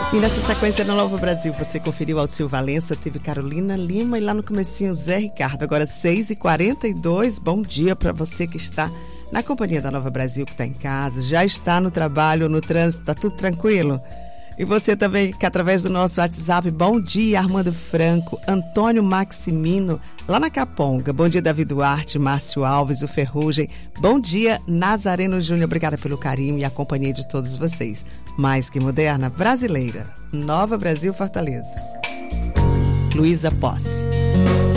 E nessa sequência no Nova Brasil, você conferiu Alceu Valença, teve Carolina Lima e lá no comecinho Zé Ricardo. Agora 6h42, bom dia para você que está na companhia da Nova Brasil, que está em casa, já está no trabalho, no trânsito, tá tudo tranquilo? E você também, que através do nosso WhatsApp, bom dia Armando Franco, Antônio Maximino, lá na Caponga, bom dia Davi Duarte, Márcio Alves, o Ferrugem, bom dia Nazareno Júnior, obrigada pelo carinho e a companhia de todos vocês. Mais que moderna, brasileira, Nova Brasil Fortaleza. Luísa Posse.